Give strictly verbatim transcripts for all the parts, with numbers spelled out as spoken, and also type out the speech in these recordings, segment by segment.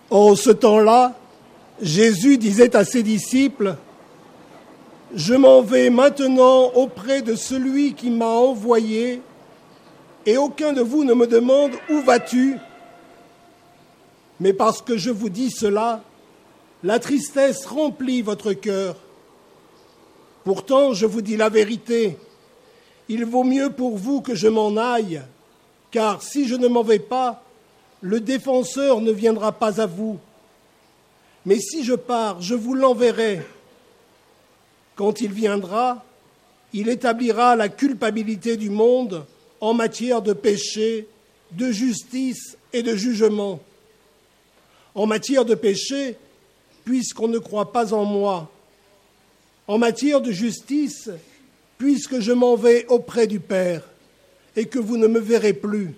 En ce temps-là, Jésus disait à ses disciples, « Je m'en vais maintenant auprès de celui qui m'a envoyé, et aucun de vous ne me demande « Où vas-tu ?» Mais parce que je vous dis cela, la tristesse remplit votre cœur. Pourtant, je vous dis la vérité, il vaut mieux pour vous que je m'en aille, car si je ne m'en vais pas, le défenseur ne viendra pas à vous. Mais si je pars, je vous l'enverrai. Quand il viendra, il établira la culpabilité du monde en matière de péché, de justice et de jugement. En matière de péché, puisqu'on ne croit pas en moi. En matière de justice, puisque je m'en vais auprès du Père et que vous ne me verrez plus.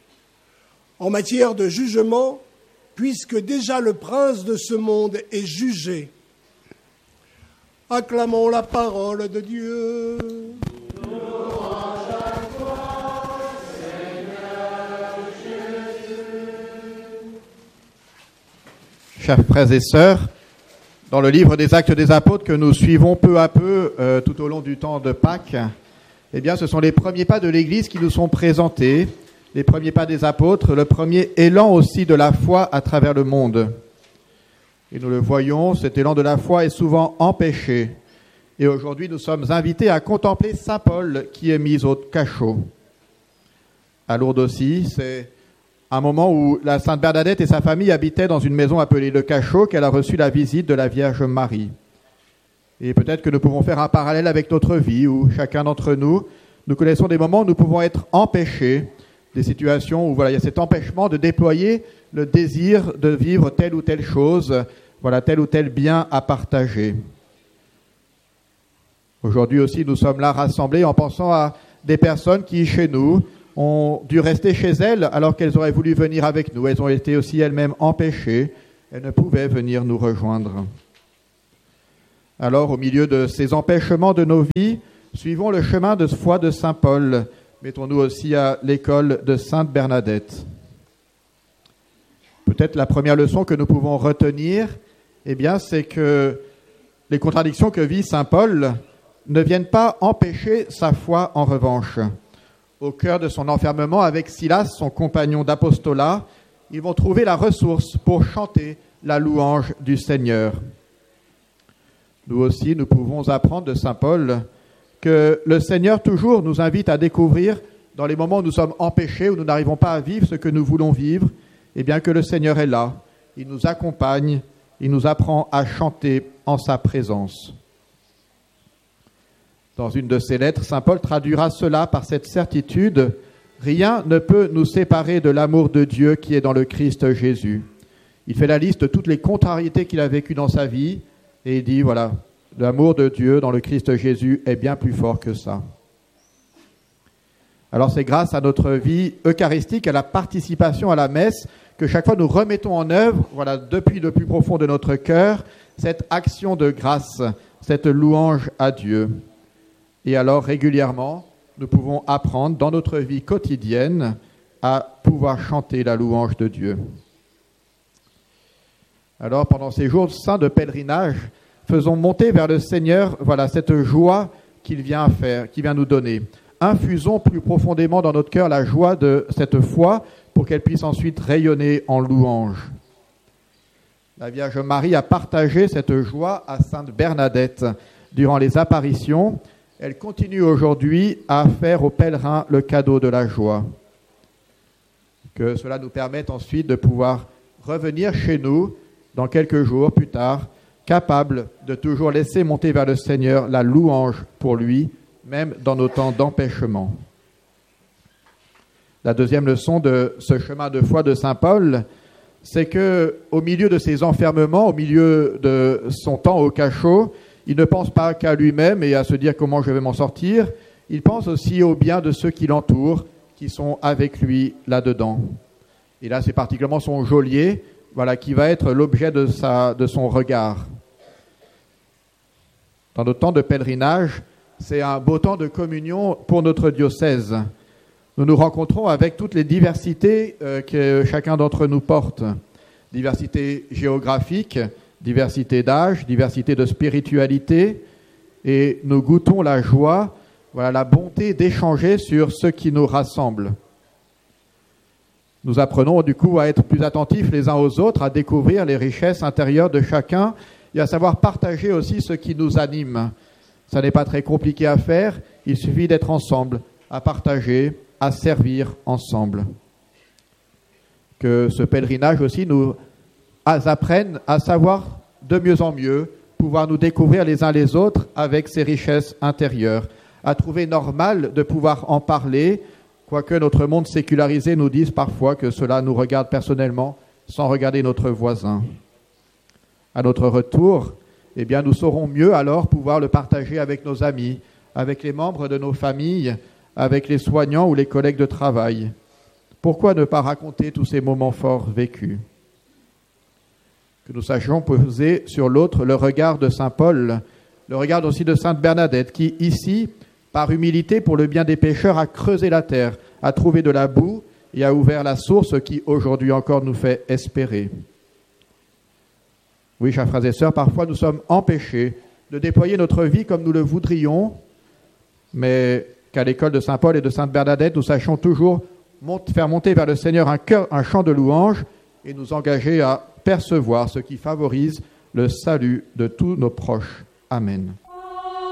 En matière de jugement, puisque déjà le prince de ce monde est jugé. Acclamons la parole de Dieu. Louange à toi, Seigneur Jésus. Chers frères et sœurs, dans le livre des Actes des Apôtres que nous suivons peu à peu euh, tout au long du temps de Pâques, eh bien, ce sont les premiers pas de l'Église qui nous sont présentés, les premiers pas des apôtres, le premier élan aussi de la foi à travers le monde. Et nous le voyons, cet élan de la foi est souvent empêché. Et aujourd'hui, nous sommes invités à contempler Saint Paul qui est mis au cachot. À Lourdes aussi, c'est un moment où la Sainte Bernadette et sa famille habitaient dans une maison appelée le Cachot, qu'elle a reçu la visite de la Vierge Marie. Et peut-être que nous pouvons faire un parallèle avec notre vie, où chacun d'entre nous, nous connaissons des moments où nous pouvons être empêchés, des situations où voilà, il y a cet empêchement de déployer le désir de vivre telle ou telle chose, voilà, tel ou tel bien à partager. Aujourd'hui aussi, nous sommes là rassemblés en pensant à des personnes qui, chez nous, ont dû rester chez elles alors qu'elles auraient voulu venir avec nous. Elles ont été aussi elles-mêmes empêchées. Elles ne pouvaient venir nous rejoindre. Alors, au milieu de ces empêchements de nos vies, suivons le chemin de foi de Saint Paul. Mettons-nous aussi à l'école de Sainte Bernadette. Peut-être la première leçon que nous pouvons retenir, eh bien, c'est que les contradictions que vit Saint Paul ne viennent pas empêcher sa foi en revanche. Au cœur de son enfermement avec Silas, son compagnon d'apostolat, ils vont trouver la ressource pour chanter la louange du Seigneur. Nous aussi, nous pouvons apprendre de Saint Paul que le Seigneur toujours nous invite à découvrir, dans les moments où nous sommes empêchés, où nous n'arrivons pas à vivre ce que nous voulons vivre, eh bien que le Seigneur est là, il nous accompagne, il nous apprend à chanter en sa présence. Dans une de ses lettres, saint Paul traduira cela par cette certitude, « Rien ne peut nous séparer de l'amour de Dieu qui est dans le Christ Jésus. » Il fait la liste de toutes les contrariétés qu'il a vécues dans sa vie et il dit, voilà, l'amour de Dieu dans le Christ Jésus est bien plus fort que ça. Alors c'est grâce à notre vie eucharistique, à la participation à la messe, que chaque fois nous remettons en œuvre, voilà, depuis le plus profond de notre cœur, cette action de grâce, cette louange à Dieu. Et alors, régulièrement, nous pouvons apprendre dans notre vie quotidienne à pouvoir chanter la louange de Dieu. Alors, pendant ces jours saints de pèlerinage, faisons monter vers le Seigneur, voilà, cette joie qu'il vient faire, qu'il vient nous donner. Infusons plus profondément dans notre cœur la joie de cette foi pour qu'elle puisse ensuite rayonner en louange. La Vierge Marie a partagé cette joie à Sainte Bernadette durant les apparitions. Elle continue aujourd'hui à faire aux pèlerins le cadeau de la joie. Que cela nous permette ensuite de pouvoir revenir chez nous dans quelques jours plus tard, capables de toujours laisser monter vers le Seigneur la louange pour lui, même dans nos temps d'empêchement. La deuxième leçon de ce chemin de foi de saint Paul, c'est que au milieu de ses enfermements, au milieu de son temps au cachot, il ne pense pas qu'à lui-même et à se dire comment je vais m'en sortir. Il pense aussi au bien de ceux qui l'entourent, qui sont avec lui là-dedans. Et là, c'est particulièrement son geôlier, voilà, qui va être l'objet de sa, de son regard. Dans notre temps de pèlerinage, c'est un beau temps de communion pour notre diocèse. Nous nous rencontrons avec toutes les diversités euh, que chacun d'entre nous porte. diversité géographique, diversité d'âge, diversité de spiritualité, et nous goûtons la joie, voilà, la bonté d'échanger sur ce qui nous rassemble. Nous apprenons du coup à être plus attentifs les uns aux autres, à découvrir les richesses intérieures de chacun et à savoir partager aussi ce qui nous anime. Ça n'est pas très compliqué à faire, il suffit d'être ensemble, à partager, à servir ensemble. Que ce pèlerinage aussi nous apprenne à savoir de mieux en mieux, pouvoir nous découvrir les uns les autres avec ces richesses intérieures, à trouver normal de pouvoir en parler, quoique notre monde sécularisé nous dise parfois que cela nous regarde personnellement sans regarder notre voisin. À notre retour, eh bien, nous saurons mieux alors pouvoir le partager avec nos amis, avec les membres de nos familles, avec les soignants ou les collègues de travail. Pourquoi ne pas raconter tous ces moments forts vécus ? Que nous sachions poser sur l'autre le regard de saint Paul, le regard aussi de sainte Bernadette, qui ici, par humilité pour le bien des pécheurs, a creusé la terre, a trouvé de la boue et a ouvert la source qui aujourd'hui encore nous fait espérer. Oui, chers frères et sœurs, parfois nous sommes empêchés de déployer notre vie comme nous le voudrions, mais qu'à l'école de saint Paul et de sainte Bernadette, nous sachions toujours monte, faire monter vers le Seigneur un, cœur, un chant de louange et nous engager à percevoir ce qui favorise le salut de tous nos proches. Amen.